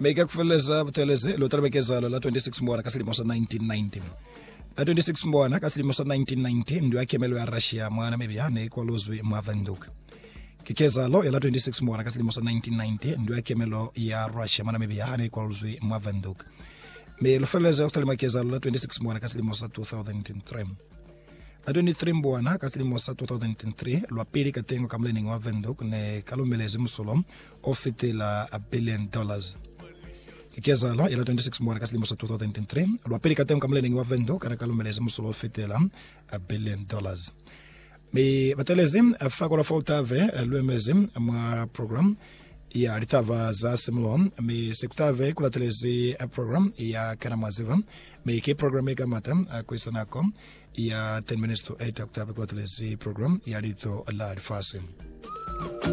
Mega kufeleza buteleze lo trabekezalo la 26 Mbwana kasilimo sa 1990. La 26 Mbwana kasilimo sa 1990 ndio akemelo ya Russia mwana mebiane kwa lozwe mwavanduka. Kikezalo ya la 26 Mbwana kasilimo sa 1990 ndio akemelo ya Russia mwana mebiane kwa lozwe mwavanduka. Me lo feleza utalima kezalo la 26 Mbwana kasilimo sa 2003. La 23 Mbwana kasilimo sa 2003 lo apiri katengo kamleni mwavanduka ne kalumeleze musolom ofitela $1 billion. Kikezalo ila 26 Mbwana kasilimo sa 2003 lo apiri katengo kamleni mwavanduka kana kalumeleze musolom ofitela $1 billion. Me bateleze afakora fautave luemeze mwa program ya ritava za simulon me sekutave kula teleze program ya kanamaziva me ke program eka mata kwisanako ya 10 minutes to 8 octave kula teleze program ya rito la fase.